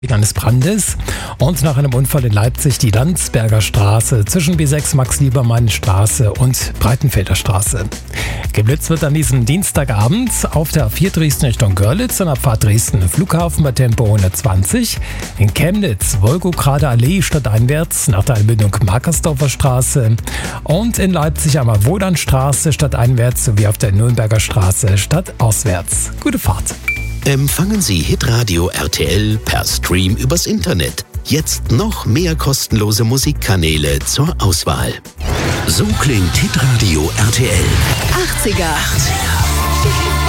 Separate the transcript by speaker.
Speaker 1: eines Brandes und nach einem Unfall in Leipzig die Landsberger Straße zwischen B6 Max-Liebermann-Straße und Breitenfelder Straße. Geblitzt wird an diesem Dienstagabend auf der A4 Dresden Richtung Görlitz und Abfahrt Dresden Flughafen bei Tempo 120. In Chemnitz Wolgograder Allee stadteinwärts nach der Einbindung Markersdorfer Straße und in Leipzig am Wodanstraße stadteinwärts sowie auf der Nürnberger Straße stadtauswärts. Gute Fahrt!
Speaker 2: Empfangen Sie Hitradio RTL per Stream übers Internet. Jetzt noch mehr kostenlose Musikkanäle zur Auswahl. So klingt Hitradio RTL.
Speaker 3: 80er.